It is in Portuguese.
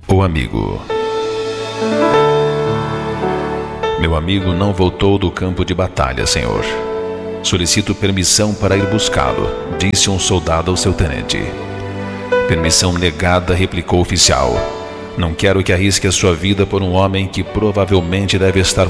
O amigo. Meu amigo não voltou do campo de batalha, senhor. Solicito permissão para ir buscá-lo, disse um soldado ao seu tenente. Permissão negada, replicou o oficial. Não quero que arrisque a sua vida por um homem que provavelmente deve estar